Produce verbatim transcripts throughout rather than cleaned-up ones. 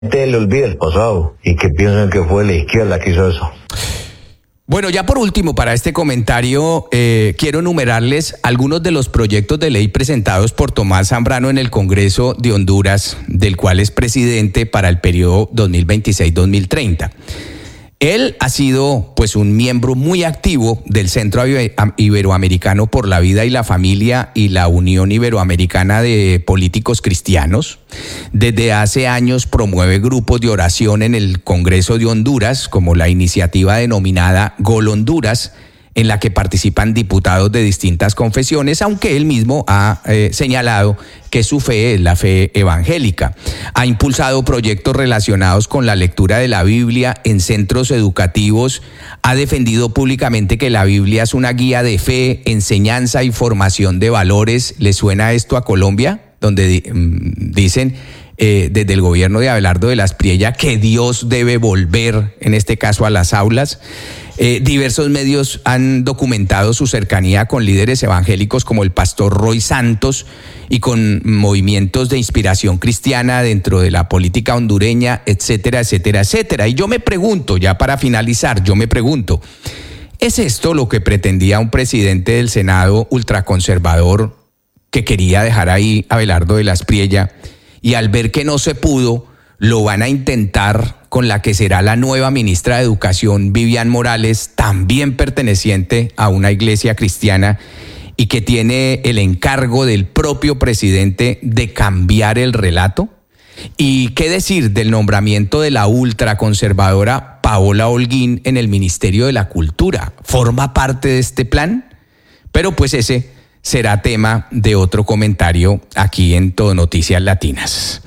le olvida el pasado y que piensen que fue la izquierda que hizo eso. Bueno, ya por último, para este comentario, eh, quiero enumerarles algunos de los proyectos de ley presentados por Tomás Zambrano en el Congreso de Honduras, del cual es presidente para el periodo dos mil veintiséis a dos mil treinta. Él ha sido pues un miembro muy activo del Centro Iberoamericano por la Vida y la Familia y la Unión Iberoamericana de Políticos Cristianos. Desde hace años promueve grupos de oración en el Congreso de Honduras, como la iniciativa denominada Gol Honduras, en la que participan diputados de distintas confesiones, aunque él mismo ha eh, señalado que su fe es la fe evangélica. Ha impulsado proyectos relacionados con la lectura de la Biblia en centros educativos, ha defendido públicamente que la Biblia es una guía de fe, enseñanza y formación de valores. ¿Le suena esto a Colombia? Donde um, dicen eh, desde el gobierno de Abelardo de las Priella que Dios debe volver, en este caso, a las aulas. Eh, diversos medios han documentado su cercanía con líderes evangélicos como el pastor Roy Santos y con movimientos de inspiración cristiana dentro de la política hondureña, etcétera, etcétera, etcétera. Y yo me pregunto, ya para finalizar, yo me pregunto, ¿es esto lo que pretendía un presidente del Senado ultraconservador que quería dejar ahí a Abelardo de las Priella, y al ver que no se pudo, lo van a intentar con la que será la nueva ministra de Educación, Vivian Morales, también perteneciente a una iglesia cristiana y que tiene el encargo del propio presidente de cambiar el relato? ¿Y qué decir del nombramiento de la ultraconservadora Paola Holguín en el Ministerio de la Cultura? ¿Forma parte de este plan? Pero pues ese será tema de otro comentario aquí en Todo Noticias Latinas.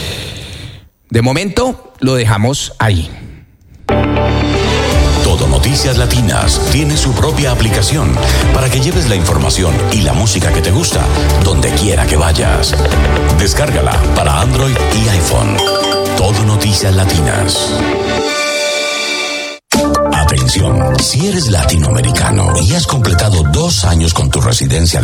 De momento, lo dejamos ahí. Todo Noticias Latinas tiene su propia aplicación para que lleves la información y la música que te gusta donde quiera que vayas. Descárgala para Android y iPhone. Todo Noticias Latinas. Atención, si eres latinoamericano y has completado dos años con tu residencia